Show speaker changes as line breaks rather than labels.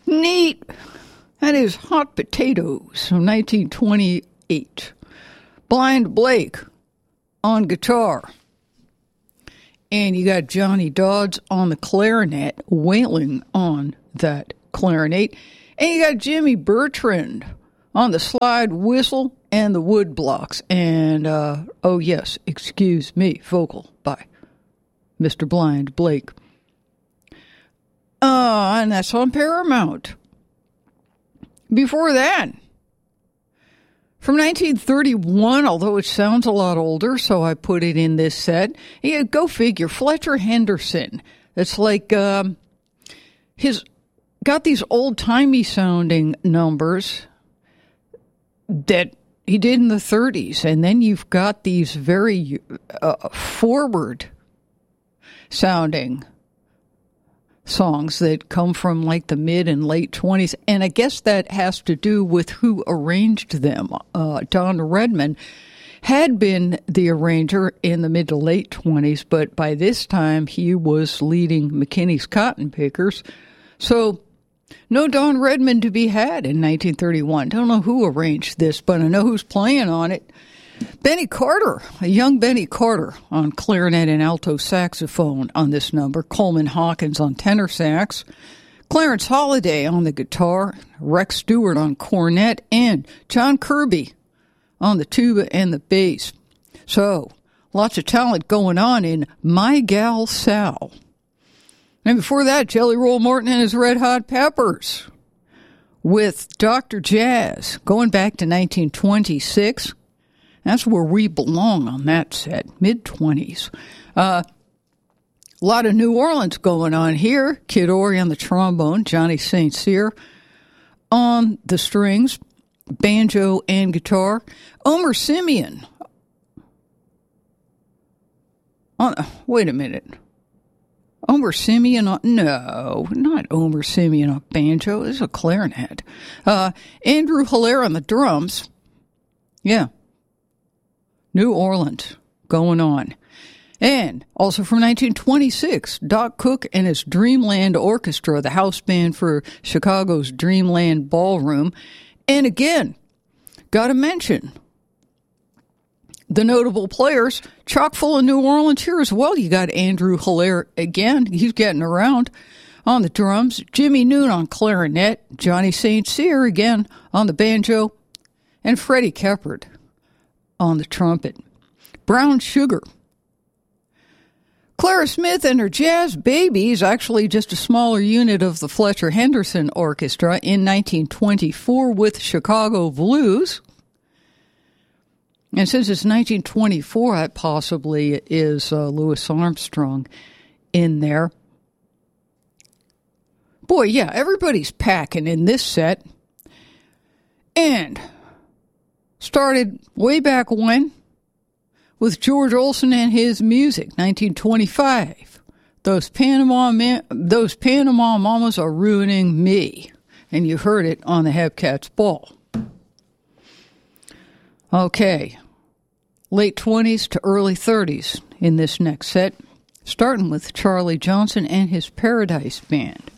Neat. That is Hot Potatoes from 1928. Blind Blake on guitar. And you got Johnny Dodds on the clarinet, wailing on that clarinet. And you got Jimmy Bertrand on the slide whistle and the wood blocks. And, oh yes, excuse me, vocal by Mr. Blind Blake. And that's on Paramount. Before that, from 1931, although it sounds a lot older, so I put it in this set. Yeah, go figure. Fletcher Henderson. It's like he's got these old-timey sounding numbers that he did in the 30s, and then you've got these very forward sounding songs that come from like the mid and late 20s, and I guess that has to do with who arranged them. Don Redman had been the arranger in the mid to late 20s, but by this time he was leading McKinney's Cotton Pickers, so no Don Redman to be had in 1931. Don't know who arranged this, but I know who's playing on it. Benny Carter, a young Benny Carter on clarinet and alto saxophone on this number. Coleman Hawkins on tenor sax. Clarence Holiday on the guitar. Rex Stewart on cornet. And John Kirby on the tuba and the bass. So, lots of talent going on in My Gal Sal. And before that, Jelly Roll Morton and his Red Hot Peppers with Dr. Jazz, going back to 1926. That's where we belong on that set, mid-20s. A lot of New Orleans going on here. Kid Ory on the trombone, Johnny St. Cyr on the strings, banjo and guitar. Omer Simeon. Wait a minute. Omer Simeon on... No, not Omer Simeon on banjo. This is a clarinet. Andrew Hilaire on the drums. Yeah. New Orleans going on. And also from 1926, Doc Cook and his Dreamland Orchestra, the house band for Chicago's Dreamland Ballroom. And again, got to mention the notable players, chock full of New Orleans here as well. You got Andrew Hilaire again. He's getting around on the drums. Jimmy Noon on clarinet. Johnny St. Cyr again on the banjo. And Freddie Keppard on the trumpet. Brown Sugar. Clara Smith and her Jazz Babies, actually just a smaller unit of the Fletcher Henderson Orchestra in 1924 with Chicago Blues. And since it's 1924, that possibly is Louis Armstrong in there. Boy, yeah, everybody's packing in this set. And started way back when with George Olson and his music, 1925. Those Panama Mamas are ruining me. And you heard it on the Hepcats Ball. Okay, late 20s to early 30s in this next set, starting with Charlie Johnson and his Paradise Band.